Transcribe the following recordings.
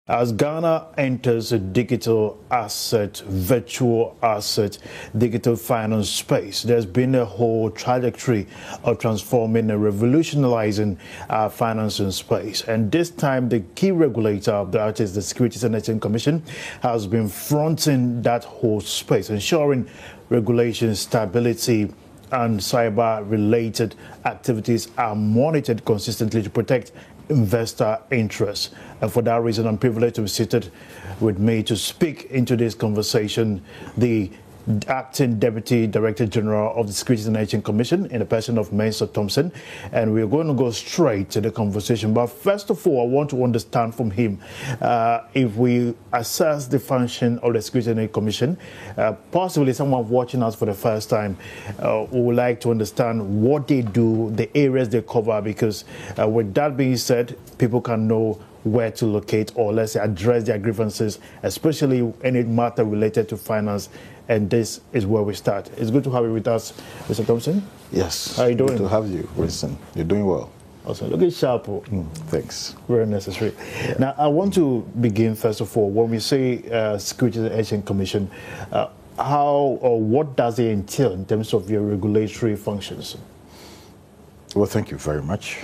As Ghana enters a digital asset, virtual asset, digital finance space, there's been a whole trajectory of transforming and revolutionizing our financing space. And this time, the key regulator, that is the Securities and Exchange Commission, has been fronting that whole space, ensuring regulation stability and cyber-related activities are monitored consistently to protect investor interests. And for that reason, I'm privileged to be seated with me to speak into this conversation, the Acting Deputy Director General of the Securities and Exchange Commission in the person of Mensah Thompson. And we're going to go straight to the conversation. But first of all, I want to understand from him, if we assess the function of the Securities and Exchange Commission, possibly someone watching us for the first time who would like to understand what they do, the areas they cover, because with that being said, people can know where to locate or let's say address their grievances, especially any matter related to finance. And this is where we start. It's good to have you with us, Mr. Thompson. Yes. How are you doing? Good to have you, Winston. You're doing well. Awesome. Look at sharp. Thanks. Very necessary. Yeah. Now, I want to begin, first of all, when we say Securities and Exchange Commission, how or what does it entail in terms of your regulatory functions? Well, thank you very much.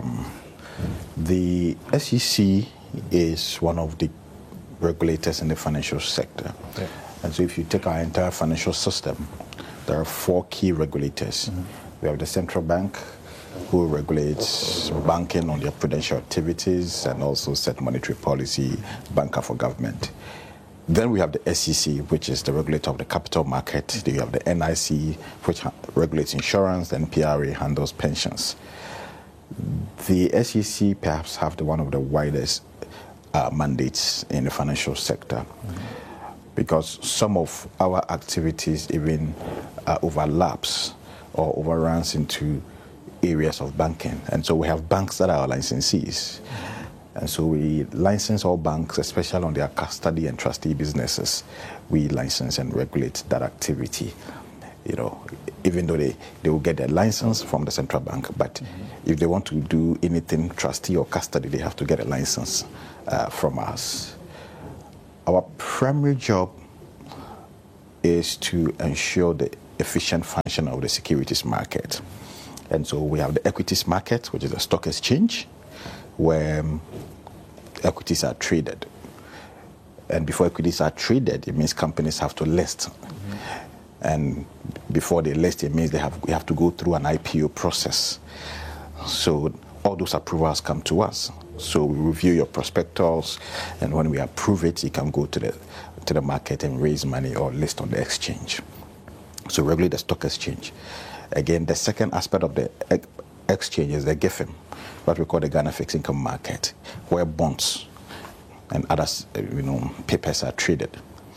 The SEC is one of the regulators in the financial sector. Yeah. And so if you take our entire financial system, there are 4 key regulators. We have the central bank, who regulates banking on their prudential activities and also set monetary policy, banker for government. Then we have the SEC, which is the regulator of the capital market. Then you have the NIC, which regulates insurance, and PRA handles pensions. The SEC perhaps have one of the widest mandates in the financial sector, because some of our activities even overlaps or overruns into areas of banking. And so we have banks that are our licensees. And so we license all banks, especially on their custody and trustee businesses. We license and regulate that activity. You know, even though they will get their license from the central bank, but if they want to do anything trustee or custody, they have to get a license from us. Our primary job is to ensure the efficient function of the securities market. And so we have the equities market, which is a stock exchange, where equities are traded. And before equities are traded, it means companies have to list. And before they list, it means we have to go through an IPO process. So all those approvals come to us. So we review your prospectus, and when we approve it, you can go to the market and raise money or list on the exchange. So regulate the stock exchange. Again, the second aspect of the exchange is the GIFM, what we call the Ghana Fixed Income Market, where bonds and other papers are traded.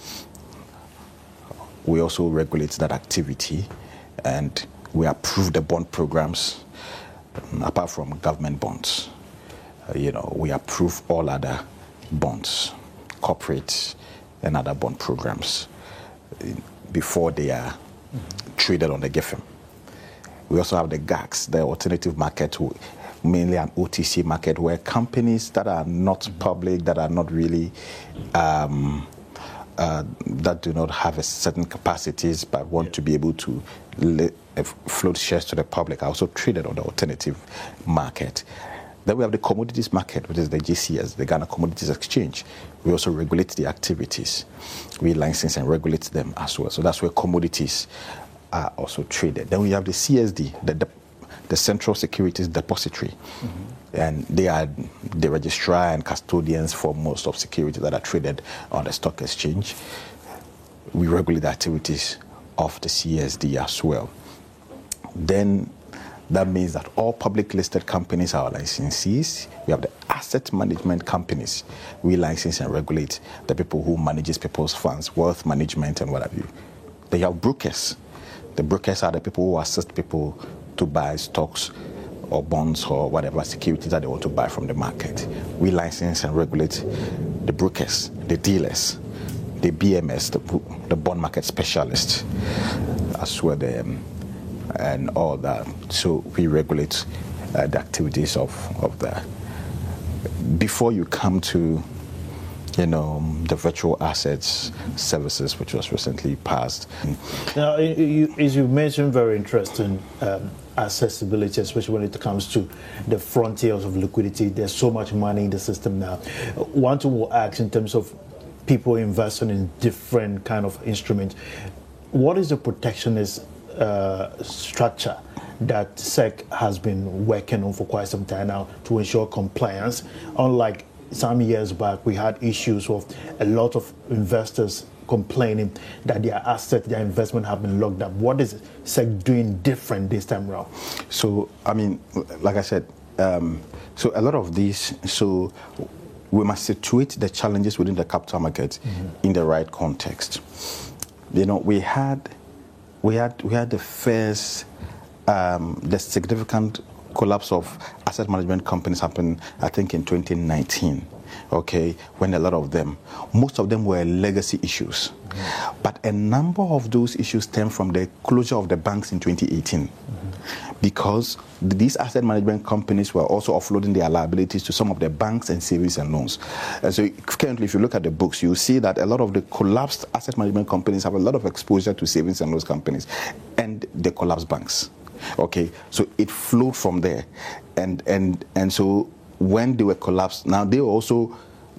We also regulate that activity, and we approve the bond programs, apart from government bonds. We approve all other bonds, corporate and other bond programs before they are traded on the GIFM. We also have the GACS, the alternative market, mainly an OTC market, where companies that are not public, that are not really, that do not have a certain capacities but want to be able to float shares to the public are also traded on the alternative market. Then we have the commodities market, which is the GCS, the Ghana Commodities Exchange. We also regulate the activities. We license and regulate them as well. So that's where commodities are also traded. Then we have the CSD, the Central Securities Depository. And they are the registrar and custodians for most of securities that are traded on the stock exchange. We regulate the activities of the CSD as well. Then that means that all public listed companies are our licensees. We have the asset management companies. We license and regulate the people who manages people's funds, wealth management and what have you. They have brokers. The brokers are the people who assist people to buy stocks or bonds or whatever securities that they want to buy from the market. We license and regulate the brokers, the dealers, the BMS, the bond market specialists, as well and all that. So we regulate the activities of that. Before you come to the virtual assets services, which was recently passed. Now, as you mentioned, very interesting accessibility, especially when it comes to the frontiers of liquidity. There's so much money in the system now. One will ask in terms of people investing in different kind of instruments, what is the protectionist structure that SEC has been working on for quite some time now to ensure compliance? Unlike some years back, we had issues of a lot of investors complaining that their assets, their investment have been locked up. What is SEC doing different this time around? So, I mean, like I said, so a lot of these, so we must situate the challenges within the capital market in the right context. We had the first, the significant collapse of asset management companies happened, I think, in 2019, okay, when a lot of them, most of them were legacy issues. But a number of those issues stem from the closure of the banks in 2018. Because these asset management companies were also offloading their liabilities to some of the banks and savings and loans. And so currently, if you look at the books, you'll see that a lot of the collapsed asset management companies have a lot of exposure to savings and loans companies and the collapsed banks. Okay, so it flowed from there. And so when they were collapsed, now they were also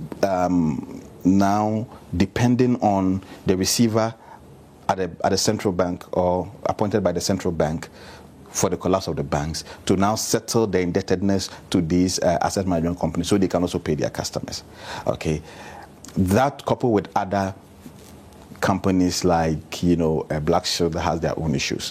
now depending on the receiver at a central bank or appointed by the central bank for the collapse of the banks to now settle the indebtedness to these asset management companies so they can also pay their customers. Okay, that coupled with other companies like, Black-Scholes that has their own issues.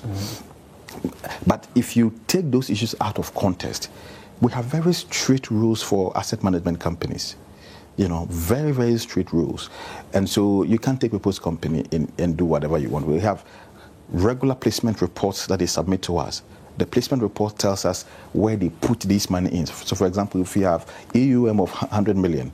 But if you take those issues out of context, we have very strict rules for asset management companies. Very, very strict rules. And so you can't take people's company and do whatever you want. We have regular placement reports that they submit to us. The placement report tells us where they put this money in. So, for example, if you have AUM of 100 million,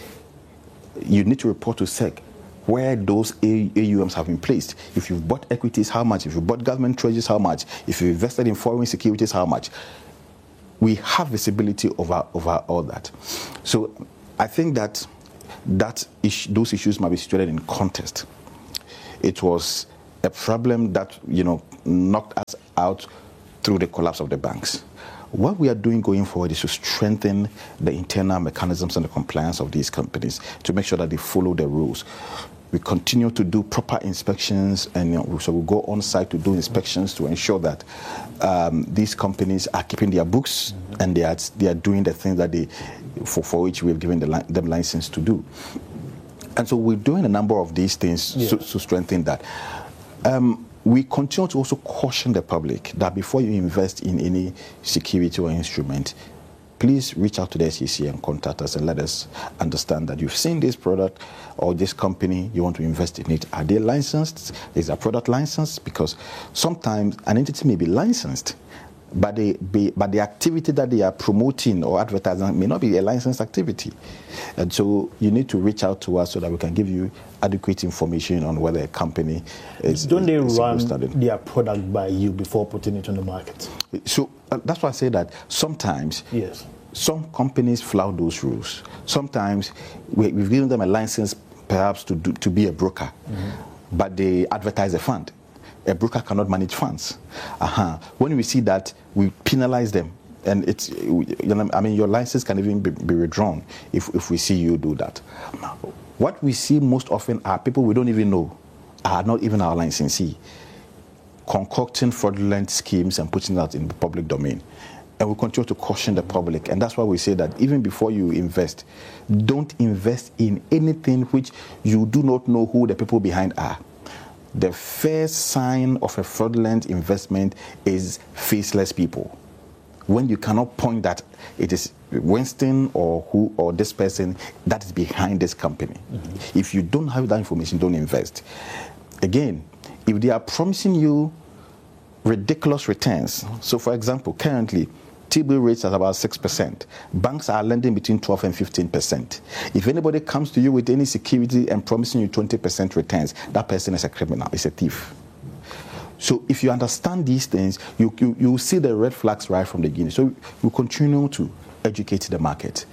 you need to report to SEC where those AUMs have been placed. If you've bought equities, how much? If you bought government treasuries, how much? If you invested in foreign securities, how much? We have visibility over all that. So I think that those issues might be situated in context. It was a problem that, knocked us out through the collapse of the banks. What we are doing going forward is to strengthen the internal mechanisms and the compliance of these companies to make sure that they follow the rules. We continue to do proper inspections, and so we go on site to do inspections to ensure that these companies are keeping their books and they are doing the things that for which we have given them license to do. And so we're doing a number of these things to strengthen that. We continue to also caution the public that before you invest in any security or instrument, please reach out to the SEC and contact us and let us understand that you've seen this product or this company, you want to invest in it. Are they licensed? Is their product licensed? Because sometimes an entity may be licensed, but the activity that they are promoting or advertising may not be a licensed activity. And so you need to reach out to us so that we can give you adequate information on whether a company is. Don't they run their product by you before putting it on the market? So that's why I say that sometimes some companies flout those rules. Sometimes we've given them a license perhaps to be a broker, but they advertise a fund. A broker cannot manage funds. When we see that, we penalize them. And your license can even be withdrawn if we see you do that. What we see most often are people we don't even know, are not even our licensee, concocting fraudulent schemes and putting that in the public domain. And we continue to caution the public. And that's why we say that even before you invest, don't invest in anything which you do not know who the people behind are. The first sign of a fraudulent investment is faceless people. When you cannot point that it is Winston or this person that is behind this company. If you don't have that information, don't invest. Again, if they are promising you ridiculous returns, so for example, currently, T-bill rates are about 6%. Banks are lending between 12 and 15%. If anybody comes to you with any security and promising you 20% returns, that person is a criminal, is a thief. So if you understand these things, you see the red flags right from the beginning. So we continue to educate the market.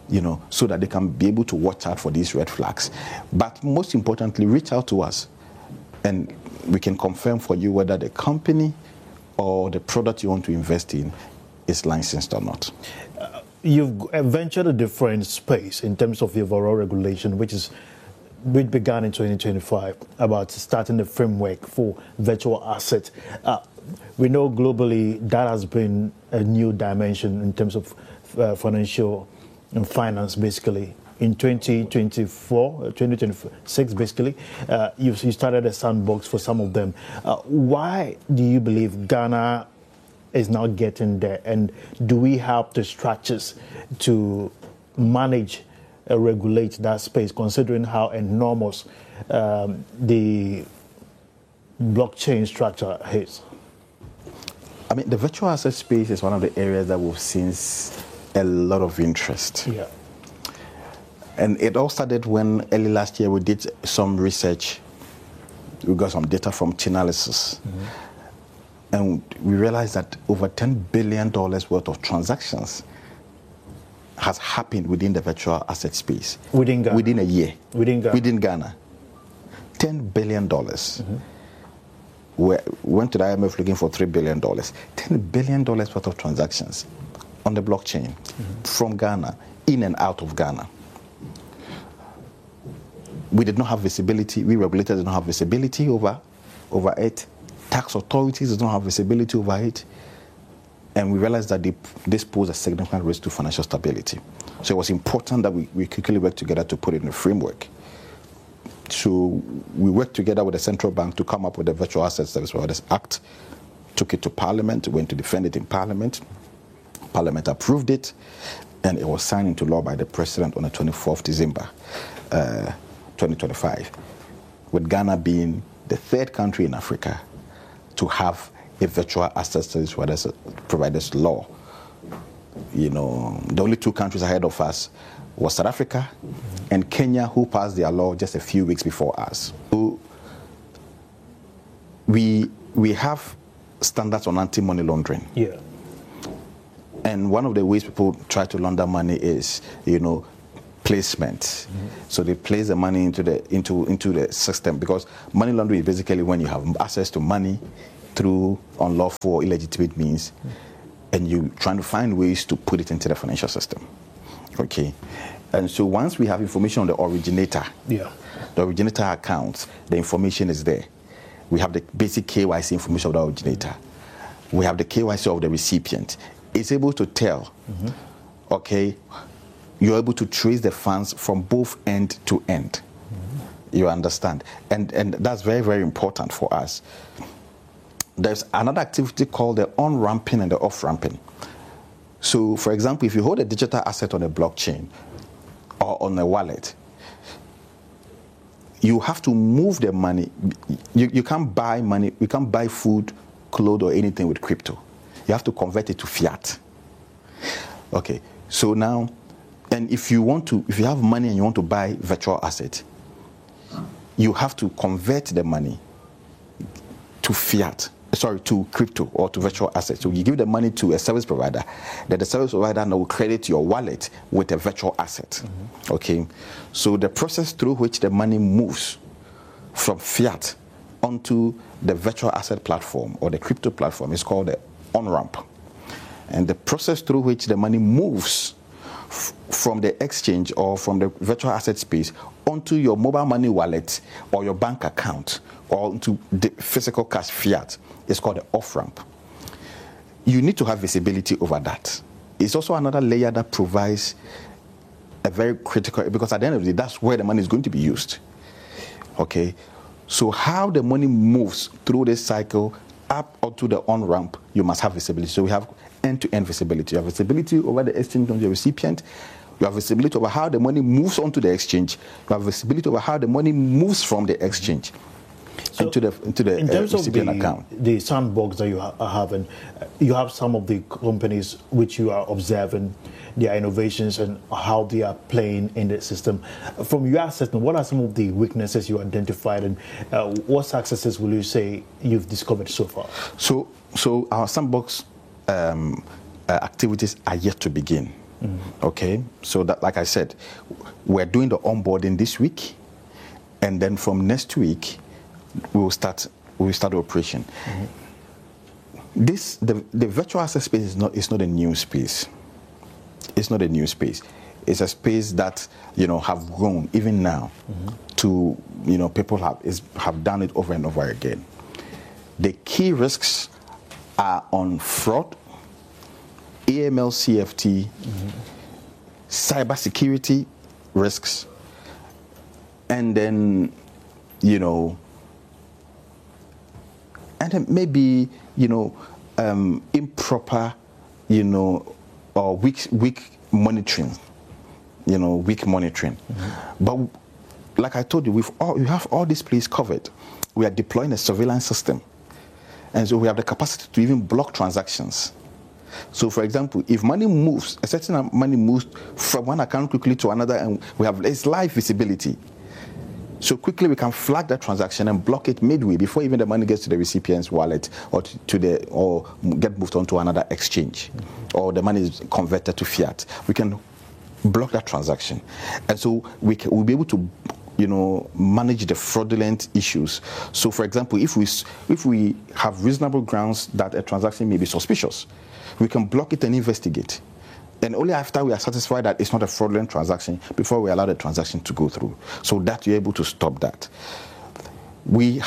so that they can be able to watch out for these red flags. But most importantly, reach out to us and we can confirm for you whether the company or the product you want to invest in is licensed or not. You've ventured a different space in terms of the overall regulation, which began in 2025, about starting the framework for virtual assets. We know globally that has been a new dimension in terms of financial and finance, basically. In 2026, basically, you started a sandbox for some of them. Why do you believe Ghana is now getting there? And do we have the structures to manage, regulate that space, considering how enormous the blockchain structure is? I mean, the virtual asset space is one of the areas that we've seen a lot of interest. Yeah. And it all started when early last year we did some research. We got some data from Chainalysis. And we realized that over $10 billion worth of transactions has happened within the virtual asset space. Within Ghana? Within a year. Within Ghana? $10 billion. We went to the IMF looking for $3 billion. $10 billion worth of transactions on the blockchain from Ghana, in and out of Ghana. We did not have visibility. We regulators did not have visibility over it. Tax authorities did not have visibility over it. And we realized that this posed a significant risk to financial stability. So it was important that we quickly worked together to put it in a framework. So we worked together with the central bank to come up with the Virtual Asset Service Providers Act, took it to Parliament, went to defend it in Parliament. Parliament approved it, and it was signed into law by the President on the 24th December 2025, with Ghana being the third country in Africa to have a Virtual Asset Service Providers law. The only two countries ahead of us was South Africa and Kenya, who passed their law just a few weeks before us. So we have standards on anti-money laundering. Yeah. And one of the ways people try to launder money is, placement. So they place the money into the system, because money laundering is basically when you have access to money through unlawful or illegitimate means, and you're trying to find ways to put it into the financial system. Okay. And so once we have information on the originator, the originator account, the information is there. We have the basic KYC information of the originator. We have the KYC of the recipient. It's able to tell, okay, you're able to trace the funds from both end to end. You understand? And that's very, very important for us. There's another activity called the on-ramping and the off-ramping. So, for example, if you hold a digital asset on a blockchain or on a wallet, you have to move the money. You can't buy money, you can't buy food, clothes, or anything with crypto. You have to convert it to fiat. Okay, so now, and if you have money and you want to buy virtual asset, you have to convert the money to to crypto or to virtual assets. So you give the money to a service provider, that the service provider now will credit your wallet with a virtual asset. Okay, so the process through which the money moves from fiat onto the virtual asset platform or the crypto platform is called the on-ramp. And the process through which the money moves from the exchange or from the virtual asset space onto your mobile money wallet or your bank account or into the physical cash fiat is called the off-ramp. You need to have visibility over that. It's also another layer that provides a very critical, because at the end of the day, that's where the money is going to be used. Okay, so how the money moves through this cycle up onto the on-ramp, you must have visibility. So we have end-to-end visibility. You have visibility over the exchange on the recipient. You have visibility over how the money moves onto the exchange. You have visibility over how the money moves from the exchange into the recipient account. The sandbox that you are having, you have some of the companies which you are observing their innovations and how they are playing in the system. From your assessment, what are some of the weaknesses you identified, and what successes will you say you've discovered so far? So our sandbox activities are yet to begin. Okay, so that, like I said, we're doing the onboarding this week, and then from next week we'll start the operation. The virtual asset space is not a new space. It's not a new space. It's a space that have grown even now to people have done it over and over again. The key risks are on fraud, AML, CFT, cybersecurity risks, and then and then maybe improper or weak monitoring. Weak monitoring. But like I told you, we have all these places covered. We are deploying a surveillance system. And so we have the capacity to even block transactions. So for example, if money moves, a certain money moves from one account quickly to another, and it's live visibility. So quickly we can flag that transaction and block it midway before even the money gets to the recipient's wallet or or get moved on to another exchange, or the money is converted to fiat. We can block that transaction, and so we'll be able to manage the fraudulent issues. So for example, if we have reasonable grounds that a transaction may be suspicious, we can block it and investigate. And only after we are satisfied that it's not a fraudulent transaction, before we allow the transaction to go through, so that you're able to stop that. We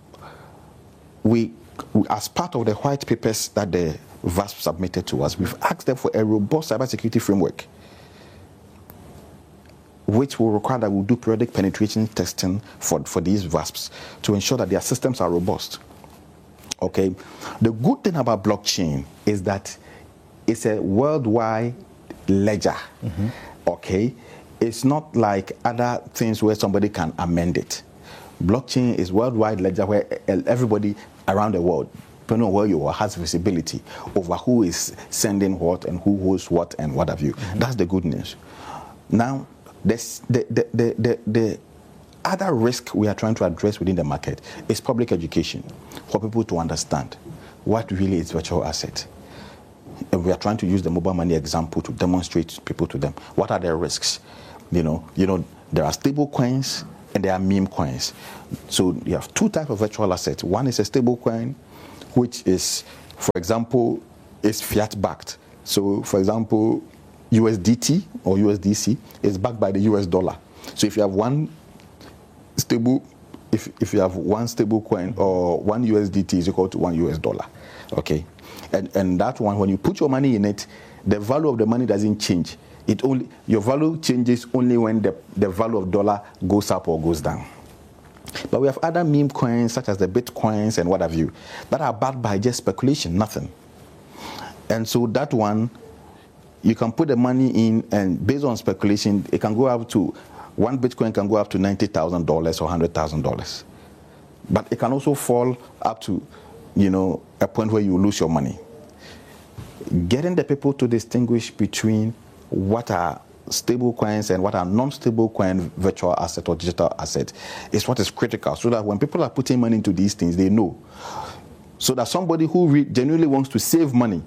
as part of the white papers that the VASP submitted to us, we've asked them for a robust cybersecurity framework, which will require that we'll do periodic penetration testing for these VASPs to ensure that their systems are robust. Okay, the good thing about blockchain is that it's a worldwide ledger. Okay, it's not like other things where somebody can amend it. Blockchain is worldwide ledger where everybody around the world, depending on where you are, has visibility over who is sending what and who holds what and what have you. That's the good news. Now, the other risk we are trying to address within the market is public education, for people to understand what really is virtual asset. And we are trying to use the mobile money example to demonstrate people to them what are their risks. There are stable coins and there are meme coins. So you have two types of virtual assets. One is a stable coin, which is, for example, is fiat backed. So for example, USDT or USDC is backed by the US dollar. So if you have one stable, if you have one stable coin or one USDT is equal to $1 US. Okay, and that one, when you put your money in it, the value of the money doesn't change. Your value changes only when the value of dollar goes up or goes down. But we have other meme coins such as the Bitcoins and what have you that are backed by just speculation, nothing. And so that one, you can put the money in, and based on speculation, it can go up to, one Bitcoin can go up to $90,000 or $100,000. But it can also fall up to, a point where you lose your money. Getting the people to distinguish between what are stable coins and what are non-stable coin virtual asset or digital asset is what is critical, so that when people are putting money into these things, they know. So that somebody who genuinely wants to save money,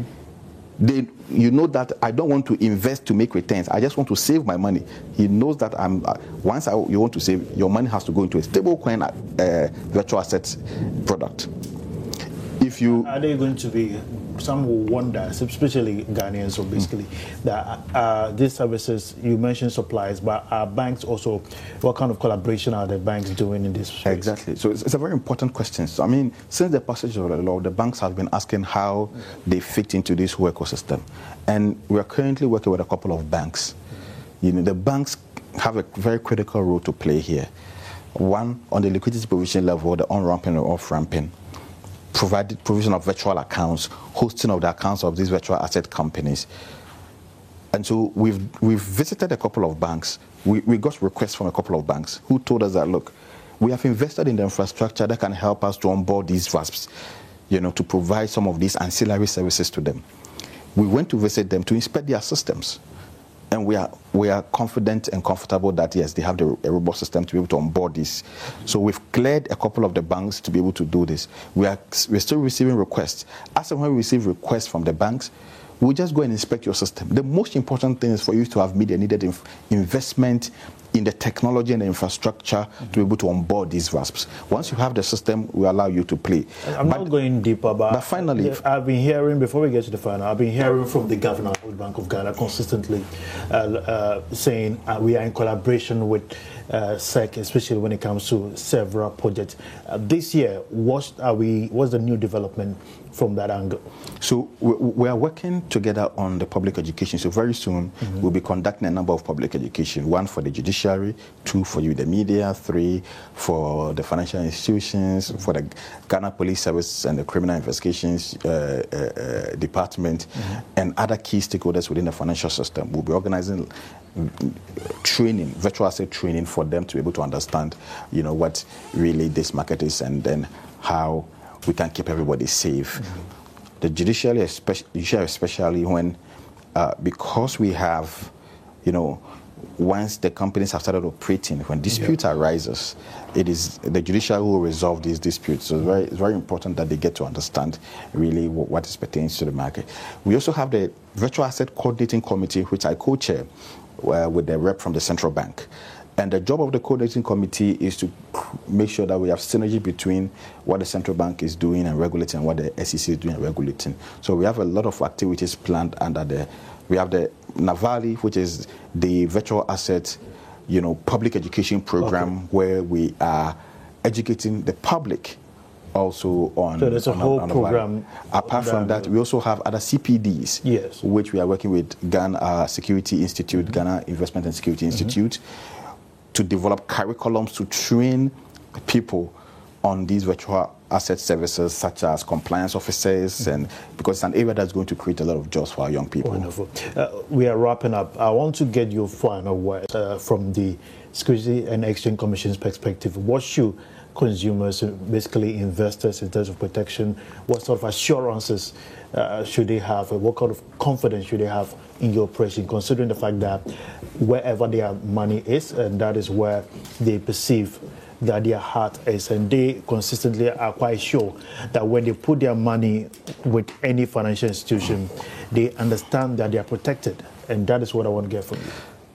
that I don't want to invest to make returns. I just want to save my money. He knows that you want to save, your money has to go into a stable coin virtual asset product. Are they going to be, some will wonder, especially Ghanaians, so basically, that these services, you mentioned supplies, but are banks also, what kind of collaboration are the banks doing in this space? Exactly. So it's a very important question. So, since the passage of the law, the banks have been asking how they fit into this whole ecosystem. And we are currently working with a couple of banks. The banks have a very critical role to play here. One, on the liquidity provision level, the on-ramping or off-ramping, provision of virtual accounts, hosting of the accounts of these virtual asset companies. And so we've visited a couple of banks. We got requests from a couple of banks who told us that, look, we have invested in the infrastructure that can help us to onboard these VASPs, to provide some of these ancillary services to them. We went to visit them to inspect their systems. And we are confident and comfortable that, yes, they have a robust system to be able to onboard this. So we've cleared a couple of the banks to be able to do this. We're still receiving requests. As and when we receive requests from the banks, we'll just go and inspect your system. The most important thing is for you to have made the needed investment in the technology and the infrastructure to be able to onboard these VASPs. Once you have the system, we allow you to play. I'm not going deeper, but finally, I've been hearing, before we get to the final, I've been hearing from the governor of the Bank of Ghana consistently saying we are in collaboration with SEC, especially when it comes to several projects. This year, what's the new development from that angle? So we are working together on the public education. So very soon we'll be conducting a number of public education. 1 for the judiciary, 2 for you, the media, 3 for the financial institutions, for the Ghana Police Service and the Criminal Investigations Department, and other key stakeholders within the financial system. We'll be organizing training, virtual asset training, for them to be able to understand, what really this market is, and then how we can keep everybody safe. The judiciary, especially when, because we have, once the companies have started operating, when dispute arises, it is the judiciary who will resolve these disputes. So it's very important that they get to understand really what is pertains to the market. We also have the Virtual Asset Coordinating Committee, which I co-chair with the rep from the Central Bank. And the job of the coordinating committee is to make sure that we have synergy between what the central bank is doing and regulating and what the SEC is doing and regulating. So we have a lot of activities planned under we have the NAVALI, which is the virtual asset, public education program, where we are educating the public also on. So there's a whole program. Apart from that, we also have other CPDs, which we are working with Ghana Security Institute, Ghana Investment and Security Institute, to develop curriculums to train people on these virtual asset services, such as compliance officers, and because it's an area that's going to create a lot of jobs for our young people. Wonderful. We are wrapping up. I want to get your final word from the Security and Exchange Commission's perspective. What should consumers, basically investors, in terms of protection, what sort of assurances should they have? What kind of confidence should they have in your operation, considering the fact that wherever their money is, and that is where they perceive that their heart is, and they consistently are quite sure that when they put their money with any financial institution, they understand that they are protected, and that is what I want to get from you.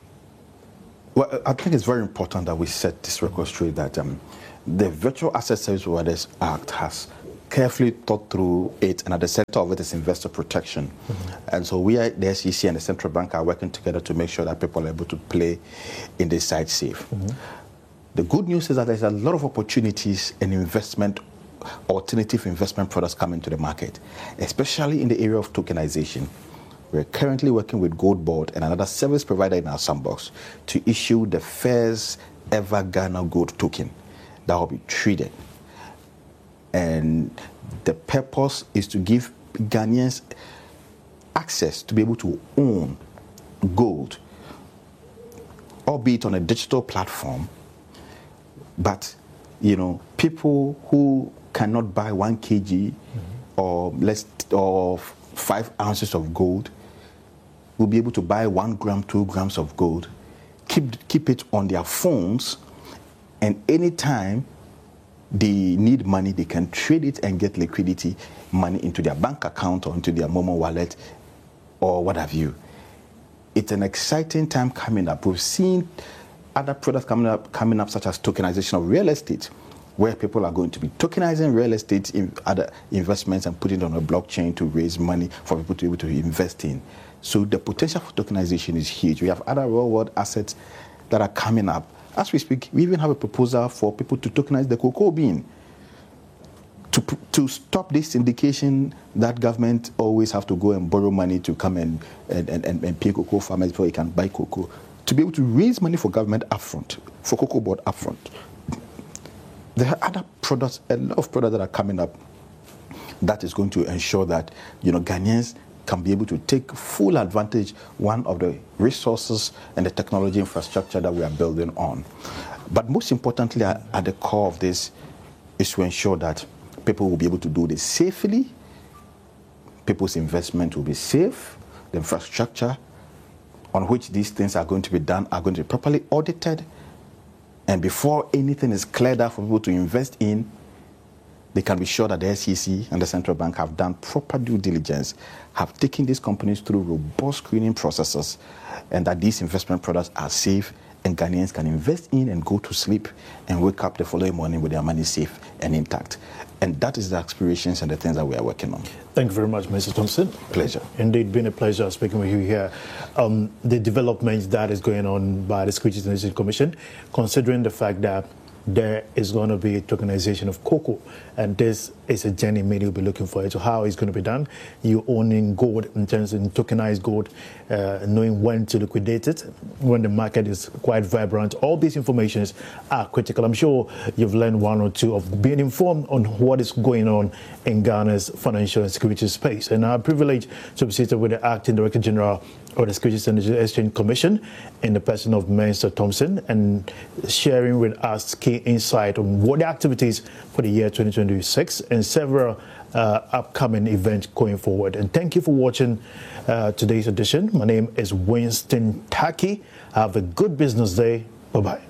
Well, I think it's very important that we set this record straight, that the Virtual Asset Service Providers Act has carefully thought through it, and at the center of it is investor protection. And so we at the SEC and the Central Bank are working together to make sure that people are able to play in this side safe. The good news is that there's a lot of opportunities in alternative investment products coming to the market, especially in the area of tokenization. We're currently working with Gold Board and another service provider in our sandbox to issue the first ever Ghana Gold token that will be traded. And the purpose is to give Ghanaians access to be able to own gold, albeit on a digital platform. But, people who cannot buy 1 kg or 5 ounces of gold will be able to buy 1 gram, 2 grams of gold, keep it on their phones, and anytime they need money, they can trade it and get liquidity money into their bank account or into their Momo wallet or what have you. It's an exciting time coming up. We've seen other products coming up, such as tokenization of real estate, where people are going to be tokenizing real estate in other investments and putting it on a blockchain to raise money for people to be able to invest in. So the potential for tokenization is huge. We have other real-world assets that are coming up. As we speak, we even have a proposal for people to tokenize the cocoa bean to stop this syndication that government always have to go and borrow money to come and pay cocoa farmers before they can buy cocoa, to be able to raise money for government upfront, for Cocoa Board upfront. There are other products, a lot of products that are coming up that is going to ensure that, Ghanaians can be able to take full advantage, one of the resources and the technology infrastructure that we are building on. But most importantly, at the core of this is to ensure that people will be able to do this safely, people's investment will be safe, the infrastructure on which these things are going to be done are going to be properly audited, and before anything is cleared out for people to invest in, they can be sure that the SEC and the central bank have done proper due diligence, have taken these companies through robust screening processes, and that these investment products are safe and Ghanaians can invest in and go to sleep and wake up the following morning with their money safe and intact. And that is the aspirations and the things that we are working on. Thank you very much, Mr. Thompson. Pleasure. Indeed, been a pleasure speaking with you here. The developments that is going on by the Securities and Exchange Commission, considering the fact that there is going to be a tokenization of cocoa, and this is a journey many will be looking for. So how it's going to be done? You owning gold in terms of tokenized gold, knowing when to liquidate it, when the market is quite vibrant. All these informations are critical. I'm sure you've learned one or two of being informed on what is going on in Ghana's financial and security space. And I'm privileged to be seated with the Acting Director General of the Securities and Exchange Commission in the person of Mr. Thompson, and sharing with us key insight on what the activities for the year 2026 and several upcoming events going forward. And thank you for watching today's edition. My name is Winston Taki. Have a good business day. Bye-bye.